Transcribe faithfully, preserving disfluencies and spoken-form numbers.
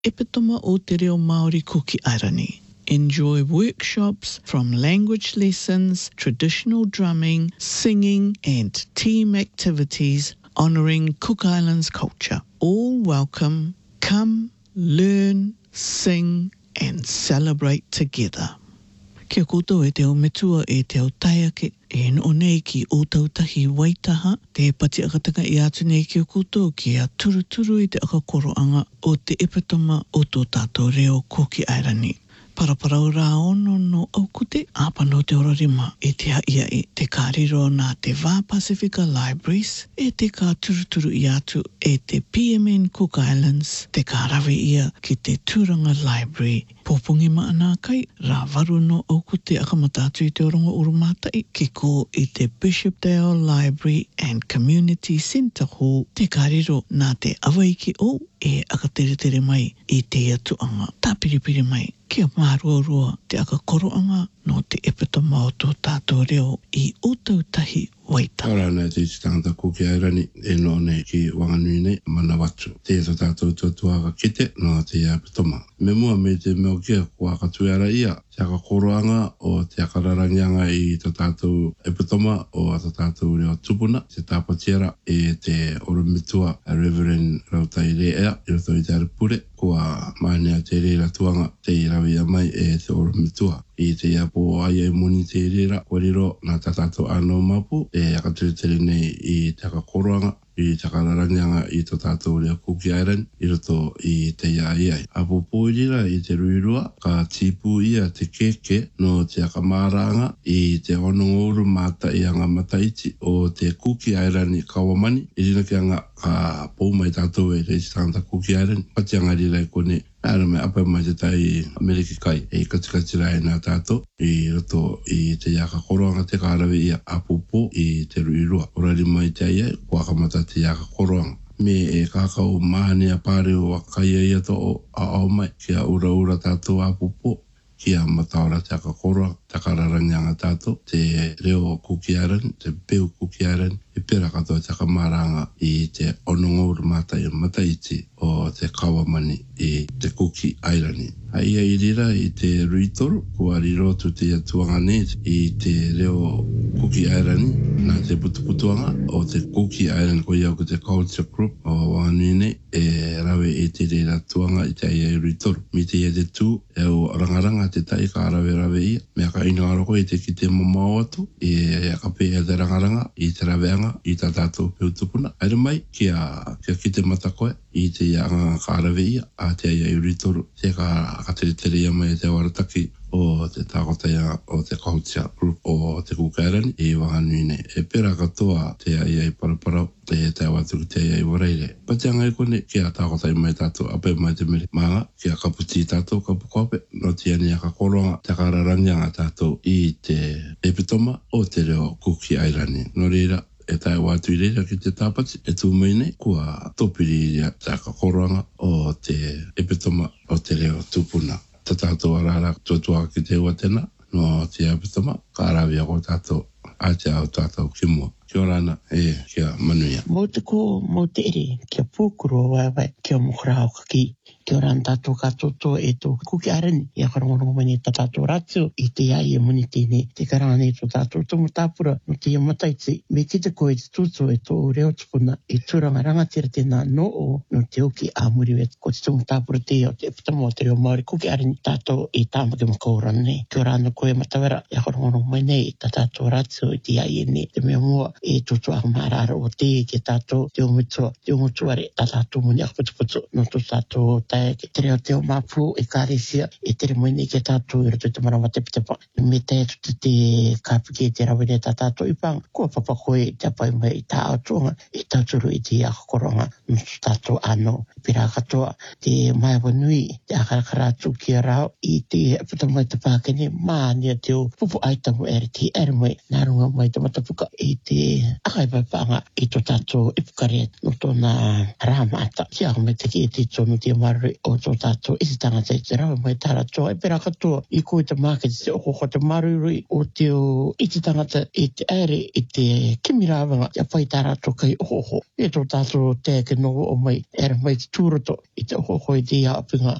Epitoma o te reo Māori Kuki Airani. Enjoy workshops from language lessons, traditional drumming, singing and team activities honouring Cook Islands culture. All welcome. Come, learn, sing and celebrate together. Kia koutou e te o metua e te o taiake e no nei ki o tautahi waitaha te pati akatanga i atu nei ki o koutou ki a turuturu i te akakoroanga o te epitoma o tō tātou reo Kuki Airani. Paraparau rā ono no aukute, āpano te orarima e te haia e te kāriro nā te Wā Pasifika Libraries, e te kā turuturu i atu e te P M N Cook Islands, te kārawe ia ki te Tūranga Library. Pōpungi maana kai, rā waru no aukute akamatatu i te orongo urumatai, ki ko i te Bishopdale Library and Community Centre Hall, te kāriro nā te awaiki o e akatere mai i te atuanga. Tā piripiri mai, kia mārua te akakoroanga no te epitoma o tō tātou reo i o tautahi waita. Ora nei te tangata Kuki Airani e no nei ki Wanganui nei mana watu. Te tō tātou tōtuaka kite no te epitoma. Me mua me te meo kia kua katuera ia. Te akakoroanga o te akararangianga i tō tātou epitoma o tō tātou reo tupuna. Te tāpatiera e te oromitua a Reverend Rautai Rea i roto i te aripure. Kua maanea te reira tuanga te irawia mai e te oromitua. I te iapo ai e moni te reira wariro nā tātātou anō mapu e akatere nei i te akakoroanga i te akararangianga i tō tātou reo Kuki Island i roto i te ia iai. Apo pōirira i te ruirua ka tipu ia te keke no te akamāranga i te onongouru mata i anga mataiti o te Kuki Island i Kawamani. I rina ki anga ka pōmai tātou e reisi tangata Kuki Island. Pati anga rira i kone Ara me apa mai te tai Ameriki kai e katikati rai nā tātou i roto i te iaka koroanga te kārawe i apupo i te ruirua. Orari mai te aia kua kamata te iaka koroanga. Me e kākau mahane a pāre o akaia ia to o a au mai kia ura ura tātou apupo kia mataora te aka koroanga te kararanganga tātou te reo Kuki Island, te peu Kuki Island e pera katoa te kamaranga i te onongouru matai mataiti o te Kawamani i te Kuki Island. Aia i rira i te ruitoru, kua rirotu te atuanga nei i te reo Kuki Island nā te putuputuanga o te Kuki Island ko iau ko te Culture Group o Wanganui nei e rawe i te rira tuanga i te aia i ruitoru. Mi te ia te tū e o rangaranga te tai ka rawe rawe ia. Mea ka ino aroko i te ki te mamau atu e akape e te rangaranga i te raweanga i tā tātou peutupuna. Aere mai kia, kia ki te matakoe i te ianga ka rawe ia a te aia i ruitoru. Te ka akatere tere ia mai te warataki o te tākotaia o te Culture Group o te Kuki Island i Wanganui nei. E pera katoa te aia i paraparau te te awatu te aia i wareire. Pati anga i kone kia tākotai mai tātou ape mai te mere maanga kia kaputi tātou kapu kope no te ani aka koronga te kararangianga tātou i te epitoma o te reo Kuki Island. No reira e tai watu i reira ki te tāpati e tū mai nei kua topiri ria te aka koronga o te epitoma o te reo tupuna. Ta tātou arara tuatua ki te ua tena no te epitoma ka arawia ko tātou a te au tātou ki mua. Kia orana e kia manuia. Mō te ko, mō te ere, kia pūkuro wai wai, kia mokura o kaki. Kia ora tātou katoto e tō Kuki Island. Ia karongorongo mani ta tātou rātio i te iai e muni tēne. Te karanga nei tō tātou tumu tāpura no te iamataiti. Me ki te koe te tūtō e tō reo tupuna e tūranga rangatira tēnā no o no te oki a muriwe. Ko te tumu tāpura te o te epitamo o te reo Māori Kuki Island tātou e tāmake makaurana nei. Kia ora ana koe matawera. Ia karongorongo mani nei ta tātou rātio i te iai e ne. Te mea mua e tōtō a marara o te ke tātou te omutua. Te omutuare ta tātou muni akaputuputu no tō tātou tae ke te reo te o mapu e kāresia e tere moine ke tātou i roto te marawa te pitepa. Me te tutu te kāpike te rawene ta tātou i pang. Kua papa koe te apai mai i tā atunga e tāturu i te akakoronga no tātou ano. Pira katoa te mai wanui te akarakaratu ki a rao i te putamai te pākene mānia te o pupu aitamu ere te ere mai nā runga mai te matapuka i te akai paipanga i tō tātou ipukare no tōna rāmata. Kia me te ki e te tonu te maru marare o tō tātou i te tangata i te rawa mai tāra toa. E pera katoa i koe te market te oko ko te maruri o te o i te tangata i te ere i te kimirawanga ia pai tāra toa kai oko. E tō tātou te ke noho o mai era mai te tūroto i te oko i te ia apinga